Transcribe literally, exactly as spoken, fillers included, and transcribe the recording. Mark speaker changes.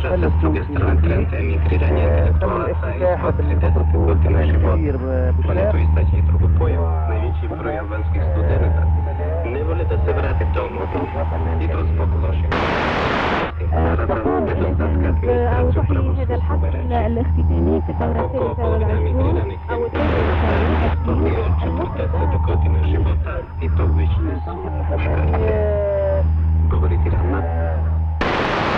Speaker 1: Proszę z drugiej strony tręty emigrирования интеллектуалца и смотрите за година живот. Вони то істачні трохопоїв, найвічі прояв венських студентів. Не воліте се врати дому. І то з поклошень.
Speaker 2: أوضحي هذا الحث الاختتامي في الدورة الثالثة والعشرون أو الثالثة
Speaker 1: Спортивно, чи буде це докотина живота, і то вічність.